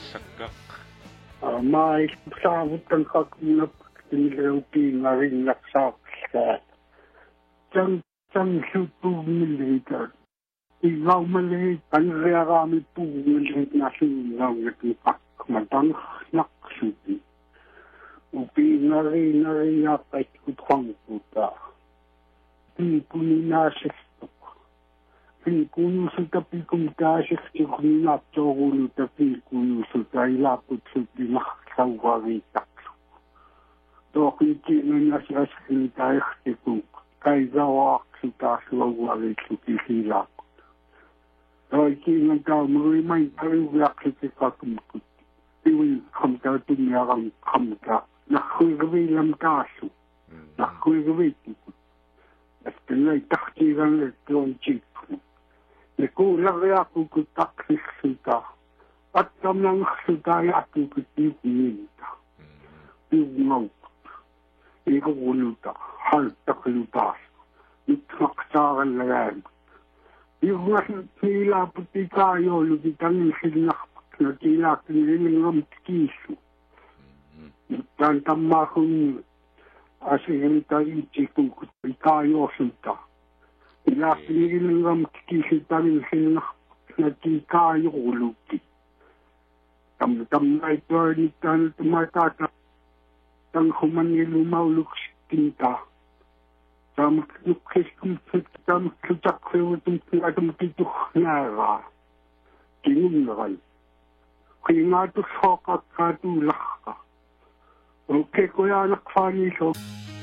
sakak. Mais savutan kakunap tinilaupi nga rin naksaksa. Tang sutu militar. Ikaw maliit, panraya kami po maliit na sinaw at matang naksuti. Upi na rin yapay kutwang puta. Pipunin na siya. Kung sa tapi kong kasik si kuminap sa ulo tapi kung sa kailapot sa pinakasawaritak. To kiti na nasa sinitay si kung kaizawak sa tasawaritak sa kisilap. To iki nagkaw marimay pariwak sa kakumkut. Iwin kamta tunyarang kamta. Nakuigawin lang kaso. Nakuigawin tukut. At pinay taktiran at klonchik. Nikulang ako kutaksis suta. At kamlang sutaya ako kutipininta. Tignaw. Ikakuluta. Haltak lutas. Itmaksakan lang. Yung nila puti kayo, lubitang sinakpak na tila kinilang tikiso. Tantama kong asingin tayo kung kuti kayo suta. Pinapinigil ng kikisita rin sila na tikayo uluti. Tam-tam na ito ni Tan tumatata. Tang humanil umaulok tinta. Tam lukis kong tam kutak ko itong pinatong titok nara. Tinungan. Kaya nga ito sokat katulak ka. Okay, kuya nakfani so.